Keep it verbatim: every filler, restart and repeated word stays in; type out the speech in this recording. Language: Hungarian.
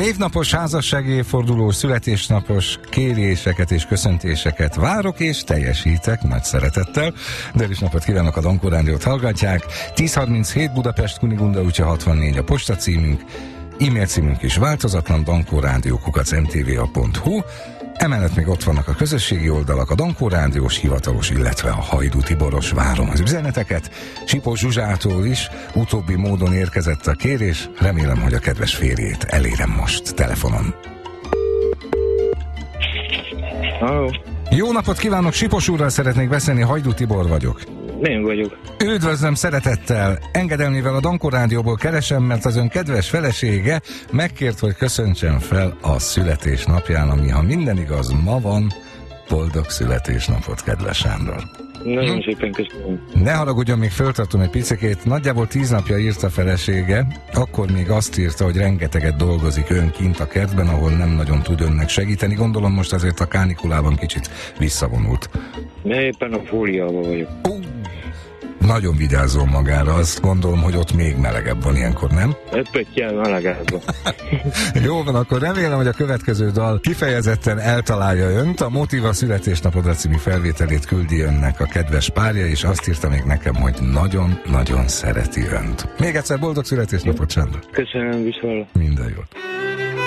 Névnapos, házassági évfordulós, születésnapos kéréseket és köszöntéseket várok és teljesítek nagy szeretettel. De is napot kívánok, a Dankó Rádiót hallgatják. tíz harminchét Budapest, Kunigunda utca hatvannégy a postacímünk, e-mail címünk is változatlan, dankórádió kukac em té vé a pont hu. Emellett még ott vannak a közösségi oldalak, a Dankó Rádiós hivatalos, illetve a Hajdú Tiboros. Várom az üzeneteket. Sipos Zsuzsától is utóbbi módon érkezett a kérés. Remélem, hogy a kedves férjét elérem most telefonon. Halló. Jó napot kívánok, Sipos úrral szeretnék beszélni, Hajdú Tibor vagyok. Én vagyok. Üdvözlöm szeretettel, engedelmével a Dankó Rádióból keresem, mert az ön kedves felesége megkért, hogy köszöntsem fel a születésnapján, ami, ha minden igaz, ma van. Boldog születésnapot, kedves Sándor. Nagyon hm? szépen köszönöm. Ne haragudjon, még föltartom egy picikét. Nagyjából tíz napja írta a felesége, akkor még azt írta, hogy rengeteget dolgozik ön kint a kertben, ahol nem nagyon tud önnek segíteni. Gondolom most azért a kánikulában kicsit visszavonult. Ne, éppen a fóliában vagyok. Uh, nagyon vigyázzon magára, azt gondolom, hogy ott még melegebb van ilyenkor, nem? Ez pöttyel melegebb. Jó van, akkor remélem, hogy a következő dal kifejezetten eltalálja önt. A Motiva születésnapodra című felvételét küldi önnek a kedves párja, és azt írta még nekem, hogy nagyon-nagyon szereti önt. Még egyszer boldog születésnapot, Sándor! Köszönöm, viszont. Minden jót!